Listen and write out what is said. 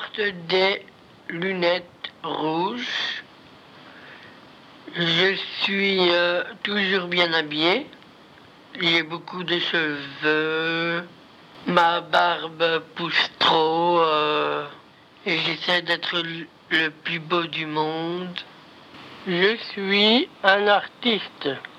porte des lunettes rouges. Je suis toujours bien habillé. J'ai beaucoup de cheveux. Ma barbe pousse trop. Et j'essaie d'être le plus beau du monde. Je suis un artiste.